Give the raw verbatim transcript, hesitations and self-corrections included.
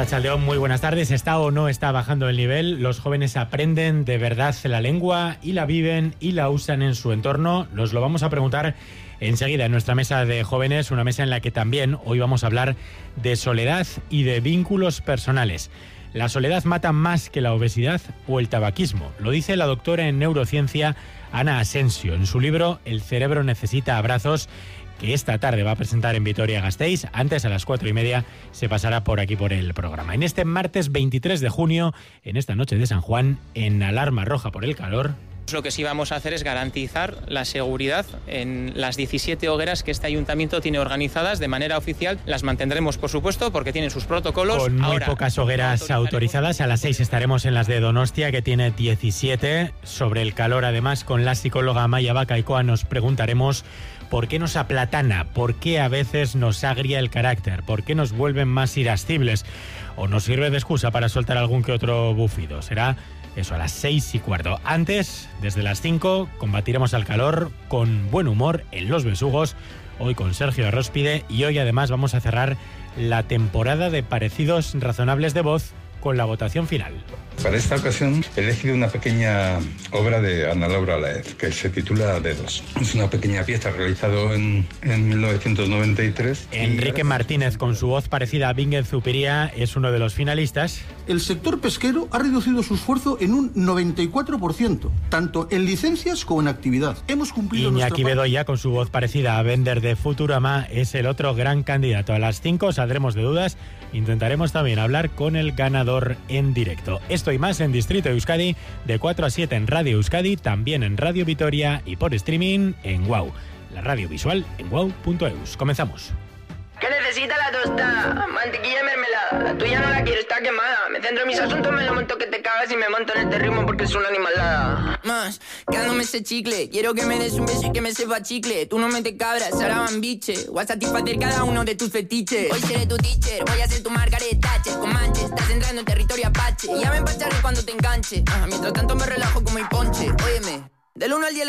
Arratsaldeón, muy buenas tardes. ¿Está o no está bajando el nivel? Los jóvenes aprenden de verdad la lengua y la viven y la usan en su entorno. Nos lo vamos a preguntar enseguida en nuestra mesa de jóvenes, una mesa en la que también hoy vamos a hablar de soledad y de vínculos personales. ¿La soledad mata más que la obesidad o el tabaquismo? Lo dice la doctora en neurociencia Ana Asensio en su libro El cerebro necesita abrazos, que esta tarde va a presentar en Vitoria-Gasteiz. Antes, a las cuatro y media, se pasará por aquí por el programa. En este martes veintitrés de junio, en esta noche de San Juan, en alarma roja por el calor. Lo que sí vamos a hacer es garantizar la seguridad en las diecisiete hogueras que este ayuntamiento tiene organizadas de manera oficial. Las mantendremos, por supuesto, porque tienen sus protocolos. Con muy Ahora, pocas hogueras autorizadas. A las seis estaremos en las de Donostia, que tiene diecisiete. Sobre el calor, además, con la psicóloga Amaia Bacaicoa nos preguntaremos por qué nos aplatana, por qué a veces nos agria el carácter, por qué nos vuelven más irascibles o nos sirve de excusa para soltar algún que otro bufido. Será eso a las seis y cuarto. Antes, desde las cinco, combatiremos al calor con buen humor en Los Besugos, hoy con Sergio Arróspide, y hoy además vamos a cerrar la temporada de Parecidos Razonables de Voz con la votación final. Para esta ocasión he elegido una pequeña obra de Ana Laura Laez, que se titula Dedos. Es una pequeña pieza realizada en, en mil novecientos noventa y tres. Enrique Martínez, con su voz parecida a Bingen Zupiría, es uno de los finalistas. El sector pesquero ha reducido su esfuerzo en un noventa y cuatro por ciento, tanto en licencias como en actividad. Hemos cumplido Iñaki nuestra... Bedoya, con su voz parecida a Bender de Futurama, es el otro gran candidato. A las cinco saldremos de dudas. Intentaremos también hablar con el ganador en directo. Esto y más en Distrito Euskadi, de cuatro a siete en Radio Euskadi, también en Radio Vitoria y por streaming en WOW. La radio visual en wow punto eus. Comenzamos. ¿Qué necesita la tostada? Mantequilla y mermelada. La tuya no la quiero, está quemada. Me centro en mis asuntos, me lo monto que te cagas y me monto en este ritmo porque es una animalada. Más, quedándome ese chicle. Quiero que me des un beso y que me sepa chicle. Tú no me te cabras, ahora van biche. Voy a satisfacer cada uno de tus fetiches. Hoy seré tu teacher, voy a ser tu Margaret Thatcher. Con manches, estás entrando en territorio apache. Y ya me empacharé cuando te enganche. Ah, mientras tanto me relajo como mi ponche. Óyeme, del uno al diez